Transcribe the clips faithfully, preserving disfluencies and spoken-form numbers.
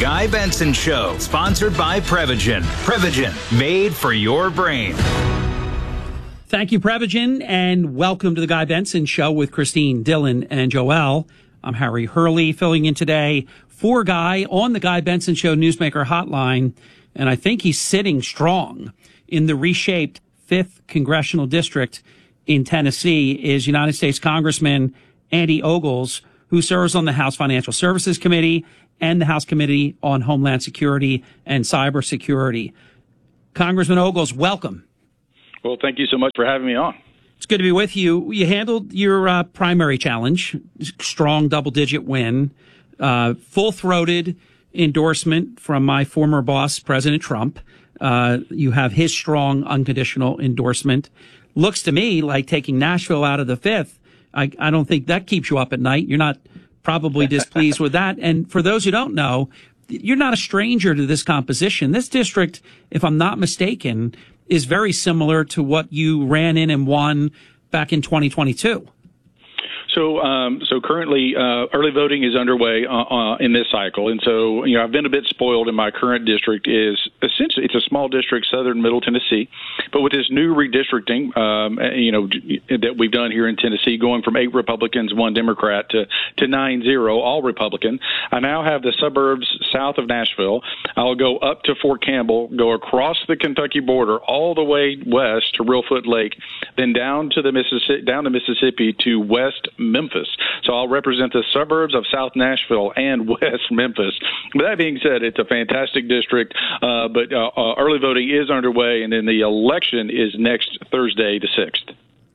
Guy Benson Show, sponsored by Prevagen. Prevagen, made for your brain. Thank you, Prevagen, and welcome to the Guy Benson Show with Christine, Dylan, and Joelle. I'm Harry Hurley, filling in today for Guy on the Guy Benson Show Newsmaker Hotline, and I think he's sitting strong in the reshaped fifth Congressional District in Tennessee is United States Congressman Andy Ogles, who serves on the House Financial Services Committee and the House Committee on Homeland Security and Cybersecurity. Congressman Ogles, welcome. Well, thank you so much for having me on. It's good to be with you. You handled your uh, primary challenge, strong double-digit win, uh, full-throated endorsement from my former boss, President Trump. Uh, you have his strong, unconditional endorsement. Looks to me like taking Nashville out of the fifth. I, I don't think that keeps you up at night. You're not probably displeased with that. And for those who don't know, you're not a stranger to this composition. This district, if I'm not mistaken, is very similar to what you ran in and won back in twenty twenty-two. So, um, so currently, uh, early voting is underway uh, uh, in this cycle, and so you know I've been a bit spoiled in my current district. Is essentially it's a small district, southern Middle Tennessee, but with this new redistricting, um, you know that we've done here in Tennessee, going from eight Republicans, one Democrat to to nine zero, all Republican. I now have the suburbs south of Nashville. I'll go up to Fort Campbell, go across the Kentucky border, all the way west to Reelfoot Lake, then down to the Mississippi, down to Mississippi to West Memphis. So I'll represent the suburbs of South Nashville and West Memphis. But that being said, it's a fantastic district, uh, but uh, uh, early voting is underway, and then the election is next Thursday, the sixth.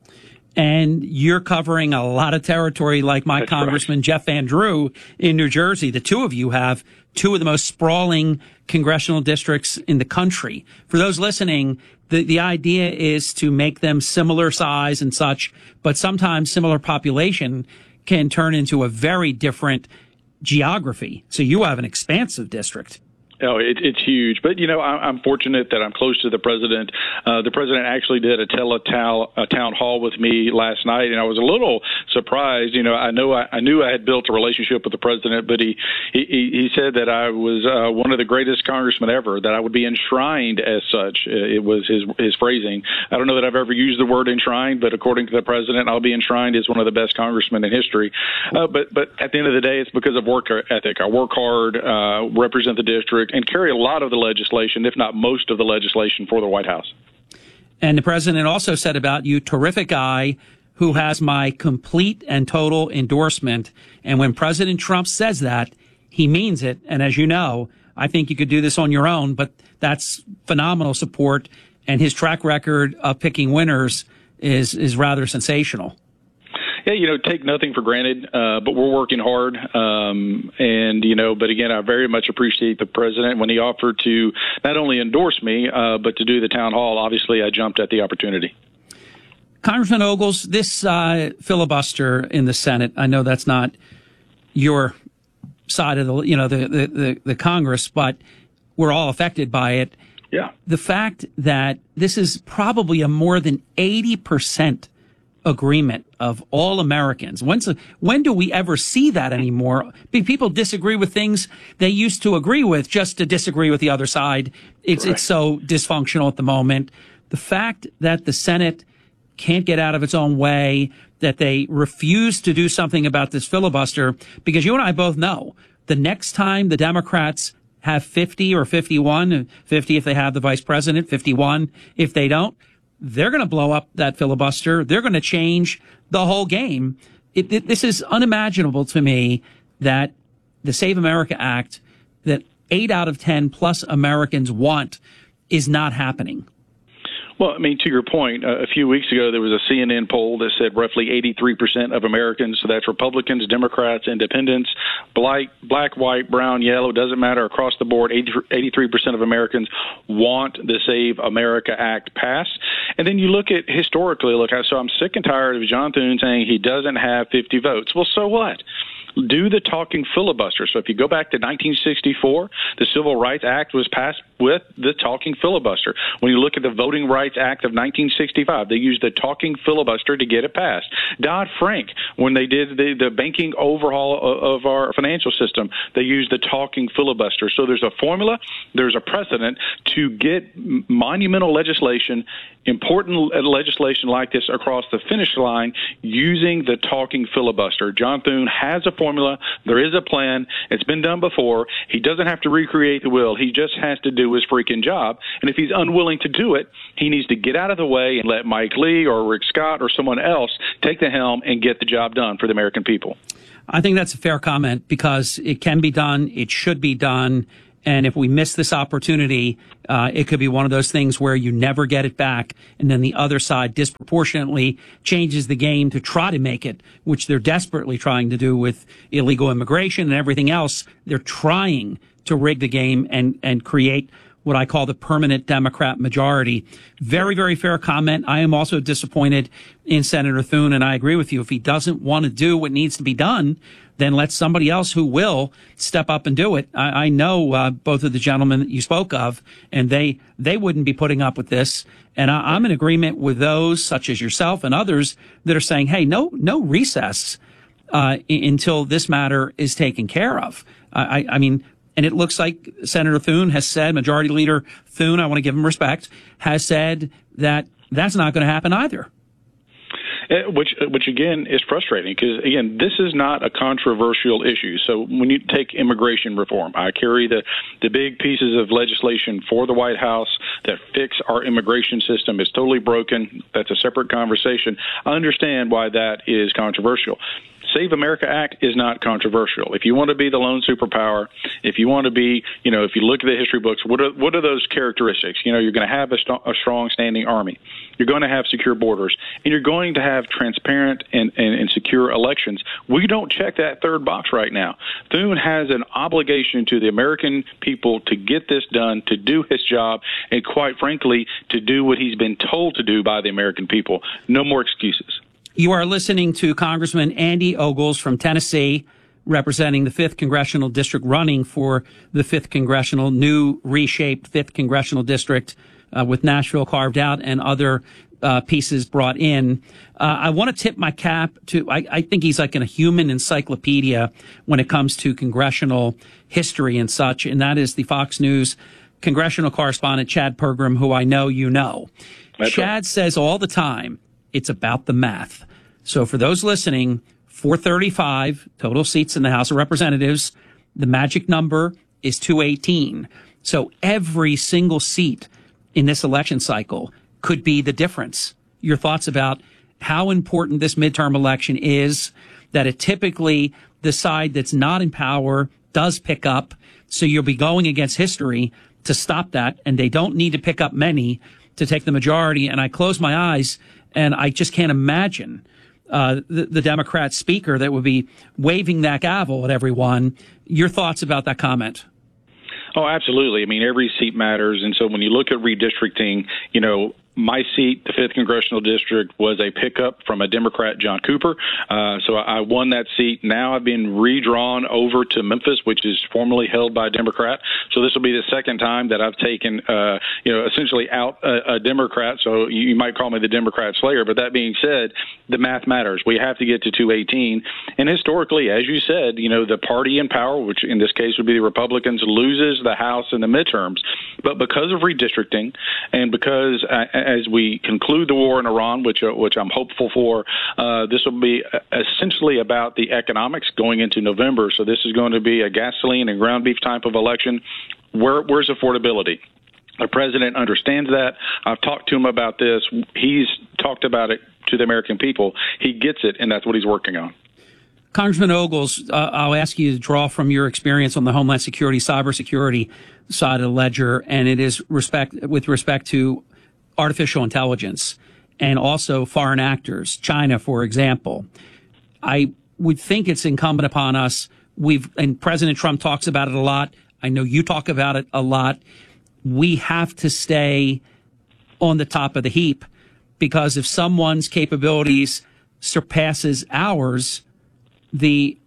And you're covering a lot of territory like my That's Congressman right. Jeff Van Drew in New Jersey. The two of you have two of the most sprawling congressional districts in the country. For those listening, the, the idea is to make them similar size and such, but sometimes similar population can turn into a very different geography. So you have an expansive district. Oh, it, it's huge. But, you know, I, I'm fortunate that I'm close to the president. Uh, the president actually did a teletown a town hall with me last night, and I was a little surprised. You know, I know I, I knew I had built a relationship with the president, but he he, he said that I was uh, one of the greatest congressmen ever, that I would be enshrined as such. It was his his phrasing. I don't know that I've ever used the word enshrined, but according to the president, I'll be enshrined as one of the best congressmen in history. Uh, but, but at the end of the day, it's because of work ethic. I work hard, uh, represent the district, and carry a lot of the legislation, if not most of the legislation, for the White House. And the president also said about you, terrific guy who has my complete and total endorsement. And when President Trump says that, he means it. And as you know, I think you could do this on your own, but that's phenomenal support. And his track record of picking winners is, is rather sensational. Yeah, you know, take nothing for granted, uh, but we're working hard. Um, and, you know, but again, I very much appreciate the president when he offered to not only endorse me, uh, but to do the town hall. Obviously, I jumped at the opportunity. Congressman Ogles, this uh, filibuster in the Senate, I know that's not your side of the, you know, the, the, the, the Congress, but we're all affected by it. Yeah. The fact that this is probably a more than eighty percent agreement of all Americans. When's the, when do we ever see that anymore? People disagree with things they used to agree with just to disagree with the other side. It's, it's so dysfunctional at the moment. The fact that the Senate can't get out of its own way, that they refuse to do something about this filibuster, because you and I both know the next time the Democrats have fifty or fifty-one, fifty if they have the vice president, fifty-one if they don't, they're going to blow up that filibuster. They're going to change the whole game. It, it, this is unimaginable to me that the Save America Act that eight out of ten plus Americans want is not happening. Well, I mean, to your point, uh, a few weeks ago, there was a C N N poll that said roughly eighty-three percent of Americans, so that's Republicans, Democrats, Independents, black, black, white, brown, yellow, doesn't matter, across the board, eighty-three percent of Americans want the Save America Act passed. And then you look at historically, look, so I'm sick and tired of John Thune saying he doesn't have fifty votes. Well, so what? Do the talking filibuster. So if you go back to nineteen sixty-four, the Civil Rights Act was passed with the talking filibuster. When you look at the Voting Rights Act of nineteen sixty-five, they used the talking filibuster to get it passed. Dodd-Frank, when they did the, the banking overhaul of, of our financial system, they used the talking filibuster. So there's a formula, there's a precedent to get monumental legislation, important legislation like this across the finish line using the talking filibuster. John Thune has a formula. There is a plan. It's been done before. He doesn't have to recreate the wheel. He just has to do his freaking job. And if he's unwilling to do it, he needs to get out of the way and let Mike Lee or Rick Scott or someone else take the helm and get the job done for the American people. I think that's a fair comment because it can be done. It should be done. And if we miss this opportunity, uh, it could be one of those things where you never get it back. And then the other side disproportionately changes the game to try to make it, which they're desperately trying to do with illegal immigration and everything else. They're trying to rig the game and, and create what I call the permanent Democrat majority. Very, very fair comment. I am also disappointed in Senator Thune, and I agree with you. If he doesn't want to do what needs to be done, then let somebody else who will step up and do it. I, I know uh, both of the gentlemen that you spoke of, and they they wouldn't be putting up with this. And I, I'm in agreement with those, such as yourself and others, that are saying, hey, no no recess uh, I- until this matter is taken care of. I, I mean, and it looks like Senator Thune has said, Majority Leader Thune, I want to give him respect, has said that that's not going to happen either. Which, which again, is frustrating because, again, this is not a controversial issue. So when you take immigration reform, I carry the, the big pieces of legislation for the White House that fix our immigration system. It's totally broken. That's a separate conversation. I understand why that is controversial. Save America Act is not controversial. If you want to be the lone superpower, if you want to be, you know, if you look at the history books, what are what are those characteristics? You know, you're going to have a, st- a strong standing army. You're going to have secure borders, and you're going to have transparent and, and, and secure elections. We don't check that third box right now. Thune has an obligation to the American people to get this done, to do his job, and quite frankly, to do what he's been told to do by the American people. No more excuses. You are listening to Congressman Andy Ogles from Tennessee, representing the fifth Congressional District, running for the fifth Congressional, new reshaped fifth Congressional District uh, with Nashville carved out and other uh, pieces brought in. Uh, I want to tip my cap to, I, I think he's like a human encyclopedia when it comes to congressional history and such, and that is the Fox News congressional correspondent, Chad Pergram, who I know you know. That's Chad right. says all the time, it's about the math. So for those listening, four thirty-five total seats in the House of Representatives. The magic number is two eighteen. So every single seat in this election cycle could be the difference. Your thoughts about how important this midterm election is, that it typically the side that's not in power does pick up. So you'll be going against history to stop that. And they don't need to pick up many to take the majority. And I close my eyes and I just can't imagine uh, the, the Democrat speaker that would be waving that gavel at everyone. Your thoughts about that comment? Oh, absolutely. I mean, every seat matters. And so when you look at redistricting, you know, my seat, the fifth Congressional District, was a pickup from a Democrat, John Cooper. Uh, so I won that seat. Now I've been redrawn over to Memphis, which is formerly held by a Democrat. So this will be the second time that I've taken, uh, you know, essentially out a, a Democrat. So you might call me the Democrat Slayer. But that being said, the math matters. We have to get to two eighteen. And historically, as you said, you know, the party in power, which in this case would be the Republicans, loses the House in the midterms. But because of redistricting and because uh, as we conclude the war in Iran, which uh, which I'm hopeful for, uh, this will be essentially about the economics going into November. So this is going to be a gasoline and ground beef type of election. Where, where's affordability? The president understands that. I've talked to him about this. He's talked about it to the American people. He gets it, and that's what he's working on. Congressman Ogles, uh, I'll ask you to draw from your experience on the Homeland Security, cybersecurity side of the ledger, and it is respect with respect to artificial intelligence and also foreign actors, China, for example. I would think it's incumbent upon us. We've, and President Trump talks about it a lot. I know you talk about it a lot. We have to stay on the top of the heap because if someone's capabilities surpasses ours, the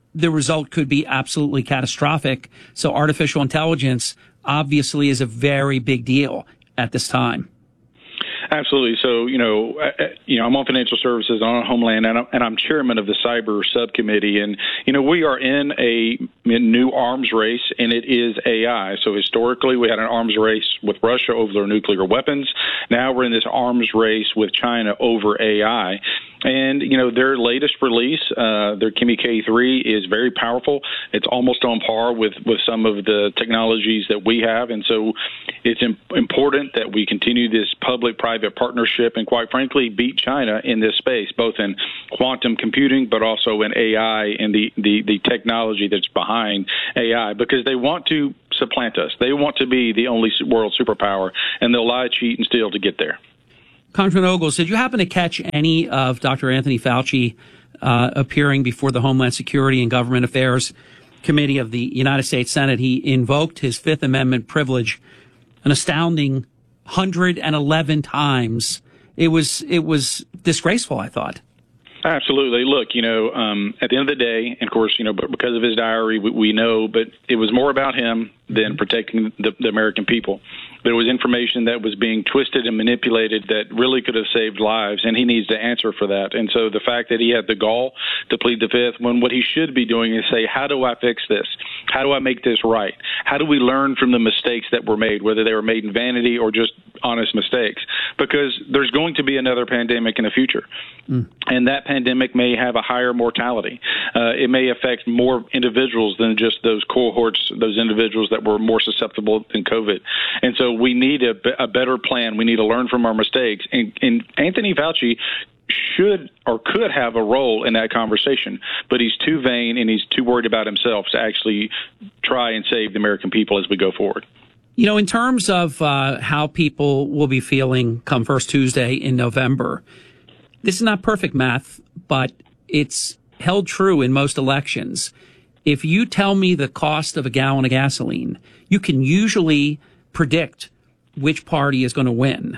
the result could be absolutely catastrophic. So artificial intelligence obviously is a very big deal at this time. Absolutely. So, you know, uh, you know, I'm on financial services, on Homeland, and I'm, and I'm chairman of the cyber subcommittee. And, you know, we are in a new arms race, and it is A I. So historically, we had an arms race with Russia over their nuclear weapons. Now we're in this arms race with China over A I. And, you know, their latest release, uh, their Kimi K three, is very powerful. It's almost on par with, with some of the technologies that we have. And so it's im- important that we continue this public-private partnership and, quite frankly, beat China in this space, both in quantum computing but also in A I and the, the, the technology that's behind A I, because they want to supplant us. They want to be the only world superpower, and they'll lie, cheat, and steal to get there. Congressman Ogles, did you happen to catch any of Doctor Anthony Fauci uh, appearing before the Homeland Security and Government Affairs Committee of the United States Senate? He invoked his Fifth Amendment privilege an astounding one hundred eleven times. It was it was disgraceful, I thought. Absolutely. Look, you know, um, at the end of the day, and of course, you know, because of his diary, we, we know, but it was more about him than protecting the, the American people. There was information that was being twisted and manipulated that really could have saved lives, and he needs to answer for that. And so the fact that he had the gall to plead the Fifth, when what he should be doing is say, how do I fix this? How do I make this right? How do we learn from the mistakes that were made, whether they were made in vanity or just honest mistakes? Because there's going to be another pandemic in the future, mm. and that pandemic may have a higher mortality. Uh, it may affect more individuals than just those cohorts, those individuals that were more susceptible than COVID. And so we need a, a better plan. We need to learn from our mistakes. And, and Anthony Fauci should or could have a role in that conversation, but he's too vain and he's too worried about himself to actually try and save the American people as we go forward. You know, in terms of uh, how people will be feeling come First Tuesday in November, this is not perfect math, but it's held true in most elections. If you tell me the cost of a gallon of gasoline, you can usually predict which party is going to win.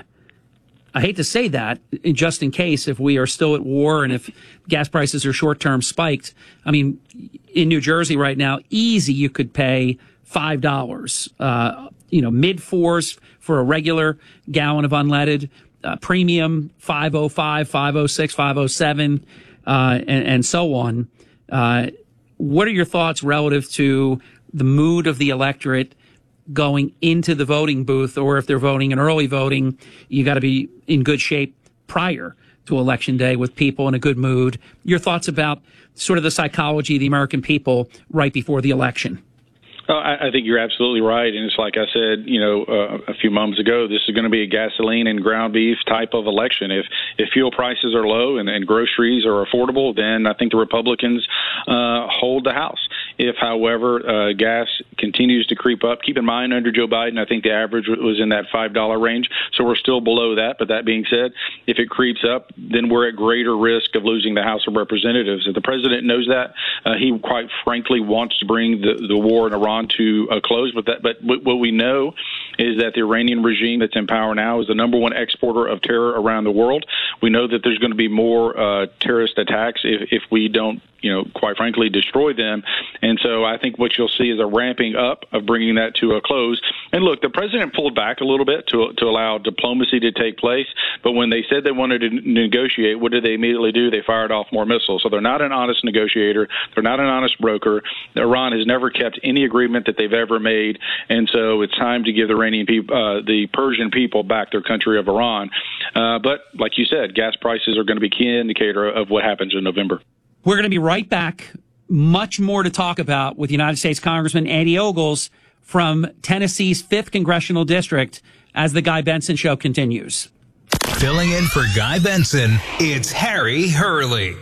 I hate to say that, just in case if we are still at war and if gas prices are short-term spiked. I mean, in New Jersey right now, easy you could pay five dollars, uh, you know, mid-fours for a regular gallon of unleaded, uh, premium five oh five, five oh six, five oh seven, uh, and, and so on. Uh, what are your thoughts relative to the mood of the electorate going into the voting booth, or if they're voting in early voting, you got to be in good shape prior to Election Day with people in a good mood. Your thoughts about sort of the psychology of the American people right before the election? Oh, I, I think you're absolutely right. And it's like I said, you know, uh, a few moments ago, this is going to be a gasoline and ground beef type of election. If if fuel prices are low and, and groceries are affordable, then I think the Republicans uh, hold the House. If, however, uh, gas continues to creep up, keep in mind under Joe Biden, I think the average was in that five dollar range. So we're still below that. But that being said, if it creeps up, then we're at greater risk of losing the House of Representatives. If the president knows that, uh, he quite frankly wants to bring the, the war in Iran to a close. But that, but what we know is that the Iranian regime that's in power now is the number one exporter of terror around the world. We know that there's going to be more uh, terrorist attacks if, if we don't, you know, quite frankly, destroy them. And so I think what you'll see is a ramping up of bringing that to a close. And look, the president pulled back a little bit to to allow diplomacy to take place. But when they said they wanted to negotiate, what did they immediately do? They fired off more missiles. So they're not an honest negotiator. They're not an honest broker. Iran has never kept any agreement that they've ever made. And so it's time to give the Iranian people, uh, the Persian people back their country of Iran. Uh, but like you said, gas prices are going to be a key indicator of what happens in November. We're going to be right back. Much more to talk about with United States Congressman Andy Ogles from Tennessee's fifth Congressional District as the Guy Benson Show continues. Filling in for Guy Benson, it's Harry Hurley.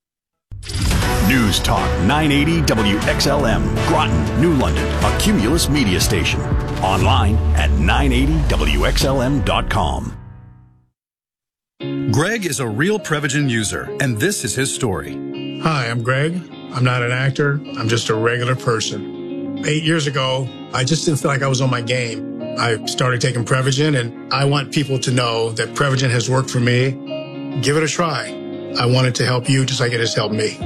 News Talk nine eighty W X L M, Groton, New London, a Cumulus media station. Online at nine eighty W X L M dot com. Greg is a real Prevagen user, and this is his story. Hi, I'm Greg. I'm not an actor. I'm just a regular person. Eight years ago, I just didn't feel like I was on my game. I started taking Prevagen, and I want people to know that Prevagen has worked for me. Give it a try. I want it to help you just like it has helped me.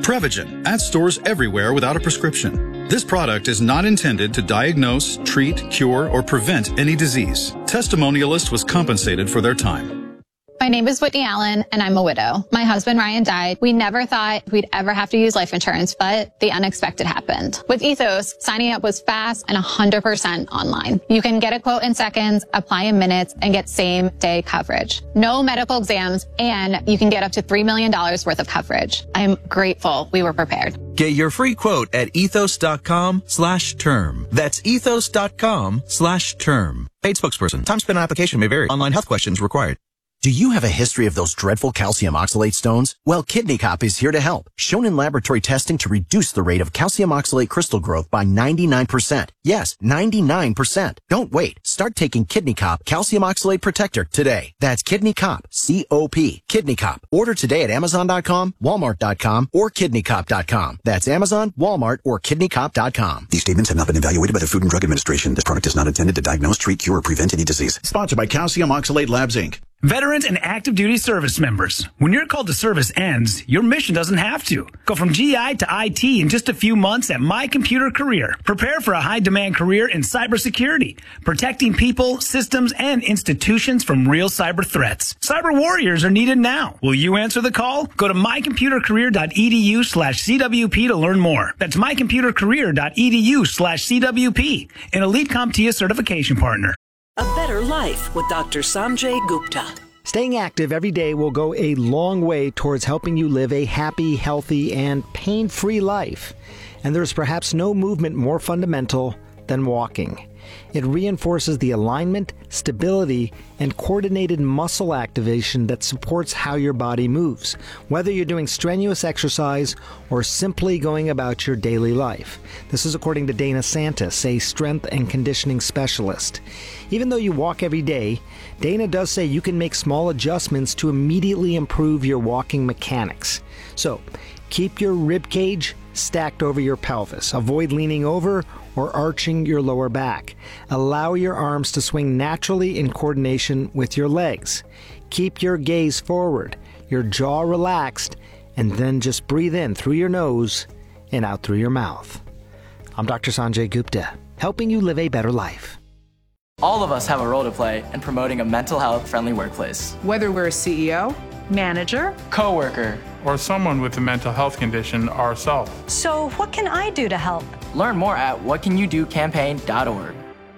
Prevagen, at stores everywhere without a prescription. This product is not intended to diagnose, treat, cure, or prevent any disease. Testimonialist was compensated for their time. My name is Whitney Allen, and I'm a widow. My husband, Ryan, died. We never thought we'd ever have to use life insurance, but the unexpected happened. With Ethos, signing up was fast and one hundred percent online. You can get a quote in seconds, apply in minutes, and get same-day coverage. No medical exams, and you can get up to three million dollars worth of coverage. I'm grateful we were prepared. Get your free quote at ethos.com slash term. That's ethos.com slash term. Paid spokesperson. Time spent on application may vary. Online health questions required. Do you have a history of those dreadful calcium oxalate stones? Well, Kidney Cop is here to help. Shown in laboratory testing to reduce the rate of calcium oxalate crystal growth by ninety-nine percent. Yes, ninety-nine percent. Don't wait. Start taking Kidney Cop Calcium Oxalate Protector today. That's Kidney Cop, C O P. Kidney Cop. Order today at amazon dot com, walmart dot com, or kidney cop dot com. That's Amazon, Walmart, or kidney cop dot com. These statements have not been evaluated by the Food and Drug Administration. This product is not intended to diagnose, treat, cure, or prevent any disease. Sponsored by Calcium Oxalate Labs, Incorporated. Veterans and active duty service members, when your call to service ends, your mission doesn't have to. Go from G I to I T in just a few months at My Computer Career. Prepare for a high-demand career in cybersecurity, protecting people, systems, and institutions from real cyber threats. Cyber warriors are needed now. Will you answer the call? Go to mycomputercareer.edu slash CWP to learn more. That's mycomputercareer.edu slash CWP, an Elite CompTIA certification partner. A Better Life with Doctor Sanjay Gupta. Staying active every day will go a long way towards helping you live a happy, healthy, and pain-free life. And there's perhaps no movement more fundamental than walking. It reinforces the alignment, stability, and coordinated muscle activation that supports how your body moves, whether you're doing strenuous exercise or simply going about your daily life. This is according to Dana Santis, a strength and conditioning specialist. Even though you walk every day, Dana does say you can make small adjustments to immediately improve your walking mechanics. So, keep your rib cage stacked over your pelvis. Avoid leaning over or arching your lower back. Allow your arms to swing naturally in coordination with your legs. Keep your gaze forward, your jaw relaxed, and then just breathe in through your nose and out through your mouth. I'm Doctor Sanjay Gupta, helping you live a better life. All of us have a role to play in promoting a mental health-friendly workplace. Whether we're a C E O, manager, coworker, or someone with a mental health condition ourselves. So what can I do to help? Learn more at what can you do campaign dot org.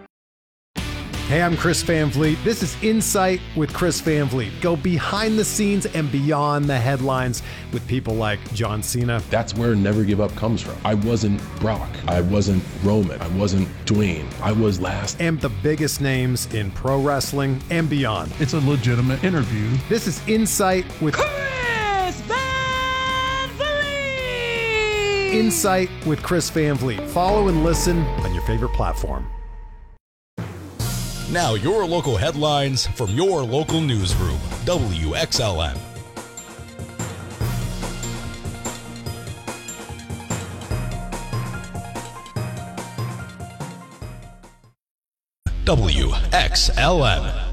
Hey, I'm Chris Van Vliet. This is Insight with Chris Van Vliet. Go behind the scenes and beyond the headlines with people like John Cena. That's where Never Give Up comes from. I wasn't Brock. I wasn't Roman. I wasn't Dwayne. I was last. And the biggest names in pro wrestling and beyond. It's a legitimate interview. This is Insight with Chris Van Vliet. Insight with Chris Van Vliet. Follow and listen on your favorite platform. Now your local headlines from your local newsroom, W X L M. W X L M.